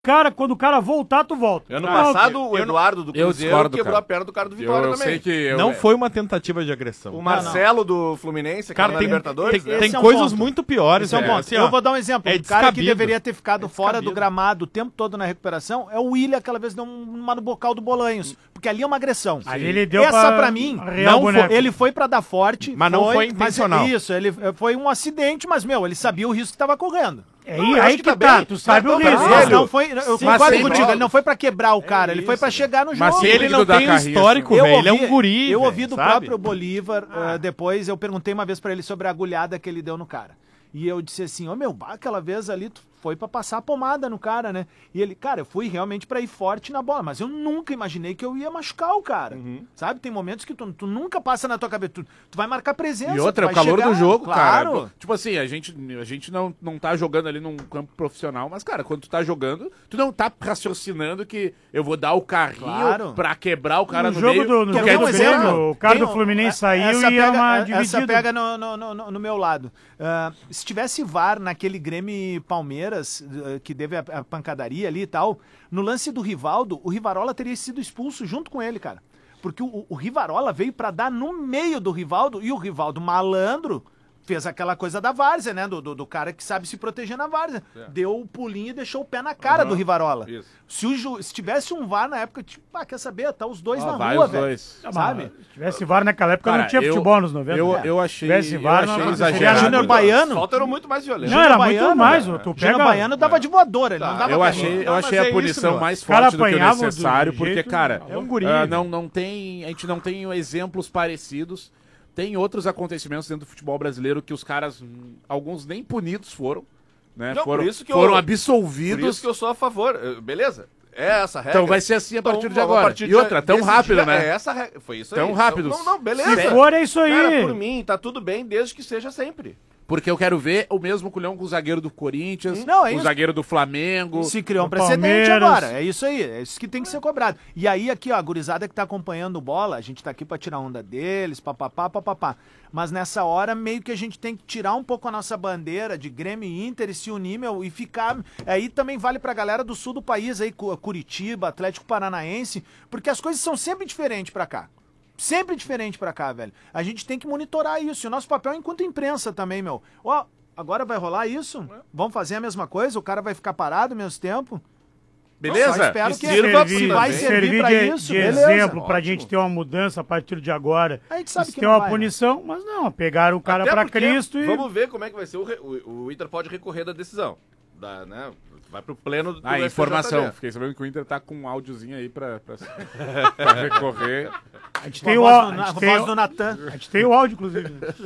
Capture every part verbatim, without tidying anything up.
Cara, quando o cara voltar, tu volta. Ano Ah, passado, eu- o Eduardo do eu Cruzeiro discordo, quebrou cara. a perna do cara do Vitória Eu, eu também. sei que... Eu, Não foi uma tentativa de agressão. O Marcelo do Fluminense, Cara, cara, na tem, Libertadores, tem, né? tem Esse é um coisas ponto. muito piores. Esse é um né? ponto. Assim, eu ó, vou dar um exemplo. é o cara que descabido. deveria ter ficado fora do descabido. gramado o tempo todo na recuperação é o William, aquela vez deu uma no bocal do Bolanhos. Porque ali é uma agressão. Ali ele deu Essa, pra, pra mim, arrear não o foi, boneco. ele foi pra dar forte. Mas não foi intencional. Mas, isso, ele foi um acidente, mas, meu, ele sabia o risco que tava correndo. É Não, aí, eu acho aí que que tá tá, bem. tu sabe o Cartão risco. Mas vermelho. não foi, eu Sim, concordo mas contigo, sempre- ele não foi pra quebrar o cara, ele foi pra chegar no jogo. Mas se ele não dá tem carrinho, histórico, Eu velho, ele é ouvi- um guri, Eu velho, ouvi do sabe? próprio Bolívar, eh, depois eu perguntei uma vez pra ele sobre a agulhada que ele deu no cara. E eu disse assim, ô meu, bah, aquela vez ali tu foi pra passar a pomada no cara, né? E ele, cara, eu fui realmente pra ir forte na bola, mas eu nunca imaginei que eu ia machucar o cara. Sabe? Tem momentos que tu, tu nunca passa na tua cabeça, tu, tu vai marcar presença. E outra, tu é vai o calor chegar, do jogo, claro. cara. Tipo assim, a gente, a gente não, não tá jogando ali num campo profissional, mas, cara, quando tu tá jogando, tu não tá raciocinando que eu vou dar o carrinho Claro. pra quebrar o cara No no, jogo meio. do- no Tu jogo quer do dizer, Grêmio, não? o cara Tem do um- Fluminense saiu essa e era pega- uma Essa dividida. pega no, no, no, no meu lado. Ah, se tivesse V A R naquele Grêmio Palmeiras, ah, que teve a, a pancadaria ali e tal, no lance do Rivaldo, o Rivarola teria sido expulso junto com ele, cara. Porque o, o Rivarola veio pra dar no meio do Rivaldo e o Rivaldo malandro fez aquela coisa da várzea, né? Do, do, do cara que sabe se proteger na várzea. Deu o pulinho e deixou o pé na cara do Rivarola. Isso. Se, o ju, se tivesse um V A R na época, tipo, ah, quer saber? Tá os dois Ó, na vai rua, os velho. dois. Sabe? Se tivesse V A R naquela época, Cara, não tinha eu- futebol nos noventa. Eu, né? eu achei, Se tivesse V A R, eu não- achei não seria exagerado. Júnior Baiano. As faltas eram muito mais violentas. Não, era muito Baiano, mais. né? Tu Júnior pega... Baiano dava de voadora, ele não dava Eu pra achei, ninguém. eu achei mas a é punição isso, meu. mais Os cara forte do que o apanhavam do necessário, porque, jeito- cara, é um guri. ah, não, não tem, a gente não tem exemplos parecidos. Tem outros acontecimentos dentro do futebol brasileiro que os caras, hum, alguns nem punidos foram, né? Não, foram por isso que foram eu- absolvidos. Por isso que eu sou a favor. Eh, Beleza? É essa a regra. Então vai ser assim a partir Então, de agora. partir E de- outra, tão desse rápido, dia, né? É essa a regra. Foi isso Tão aí. rápido. Não, não, beleza. Se for, é isso aí. Cara, por mim, tá tudo bem desde que seja sempre. Porque eu quero ver o mesmo culhão com o zagueiro do Corinthians, Não, é o isso. zagueiro do Flamengo. Se criou um do precedente Palmeiras. agora. É isso aí. É isso que tem que ser cobrado. E aí, aqui, ó, a gurizada que tá acompanhando o bola, a gente tá aqui pra tirar onda deles, papapá, papapá. Mas nessa hora, meio que a gente tem que tirar um pouco a nossa bandeira de Grêmio e Inter e se unir, meu, e ficar. Aí também vale pra galera do sul do país, aí, Cu- Curitiba, Atlético Paranaense, porque as coisas são sempre diferentes pra cá. Sempre diferente pra cá, velho. A gente tem que monitorar isso. E o nosso papel é enquanto imprensa também, meu. Ó, agora vai rolar isso? Vamos fazer a mesma coisa? O cara vai ficar parado ao mesmo tempo? Beleza? Só espero Que que sirva se vai servir pra de, isso, de beleza. exemplo pra Ótimo. gente ter uma mudança a partir de agora. A gente sabe Isso que tem não uma vai, né? punição, mas não, pegaram o cara Até pra porque, Cristo e... Vamos ver como é que vai ser. O, re- o, o Inter pode recorrer da decisão. Da, né? Vai pro pleno do Ah, do informação. S T J D. Fiquei sabendo que o Inter tá com um áudiozinho aí pra, pra, pra recorrer. A gente Com tem a o voz, áudio, do, a a gente tem voz o- do Natan. a gente tem o áudio, inclusive.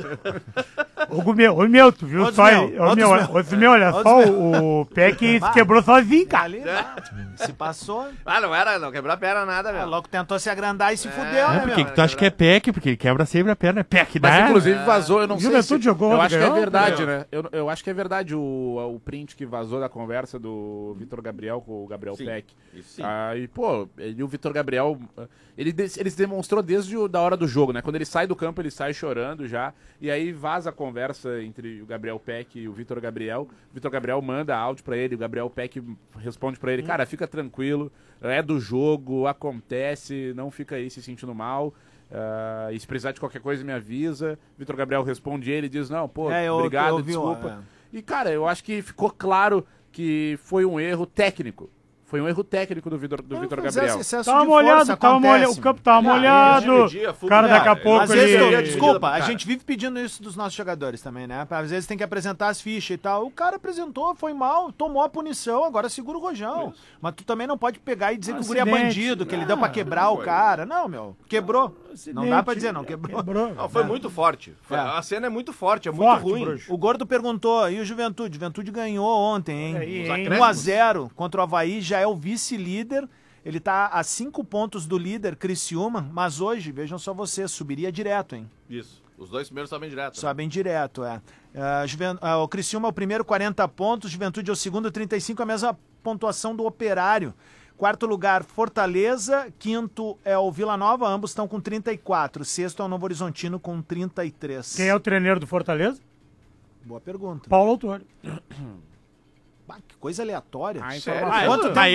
Ô, meu, ô, meu, tu viu Outros só meu, aí? Ô, outros meu, meu. ô, meu, olha Outros só, meu. o, o Peck Bah. se quebrou sozinho, cara. Ali, lá, se passou. Ah, não era, não quebrou a perna nada, Ah, meu. logo tentou se agrandar e se fudeu, É, né, Por meu? que que tu acha que é P E C? Porque ele quebra sempre a perna. É P E C, Mas né? inclusive vazou, eu não sei Juventude se... jogou Eu ontem, acho que é ganhou? verdade, Ganhou. né? Eu, eu acho que é verdade o, o print que vazou da conversa do Vitor Gabriel com o Gabriel Sim, Peck. isso sim. Ah, e, pô, ele, o Vitor Gabriel, ele, de- ele se demonstrou desde o, da hora do jogo, né? Quando ele sai do campo, ele sai chorando já. E aí vaza a conversa entre o Gabriel Peck e o Vitor Gabriel. O Vitor Gabriel manda áudio pra ele, o Gabriel Peck responde pra ele, cara, fica tranquilo, é do jogo, acontece, não fica aí se sentindo mal. Ah, e se precisar de qualquer coisa, me avisa. Vitor Gabriel responde ele e diz, não, pô, É, eu- obrigado, eu ouvi, desculpa. é. E, cara, eu acho que ficou claro que foi um erro técnico. Foi um erro técnico do Vitor, do Vitor Gabriel. Tava molhado, tava molhado, o campo tava molhado. dividia, O full cara daqui a dia. pouco Às vezes, ele... tu- desculpa, a Cara. gente vive pedindo isso dos nossos jogadores também, né? Às vezes tem que apresentar as fichas e tal. O cara apresentou, foi mal, tomou a punição, agora segura o rojão. Mas tu também não pode pegar e dizer que o guri é Acidente. bandido, que ele deu pra quebrar o foi. cara. Não, meu, quebrou. Não dá pra dizer, não, quebrou. Quebrou. Não, foi muito forte. Foi- É. A cena é muito forte, é muito Forte, ruim. bruxo. O Gordo perguntou, e o Juventude? Juventude ganhou ontem, Aí, hein? hein? um a zero contra o Avaí, já é o vice-líder. Ele tá a cinco pontos do líder, Criciúma, mas hoje, vejam só vocês, subiria direto, hein? Isso. Os dois primeiros sabem direto. né? Sobem direto, é. Ah, Juven- ah, o Criciúma é o primeiro, quarenta pontos, Juventude é o segundo, trinta e cinco, a mesma pontuação do Operário. Quarto lugar, Fortaleza, quinto é o Vila Nova, ambos estão com trinta e quatro. Sexto é o Novo Horizontino com trinta e três. Quem é o treino do Fortaleza? Boa pergunta. Paulo Autor. Bah, que coisa aleatória. A Sério? informação. Quanto Ah, tempo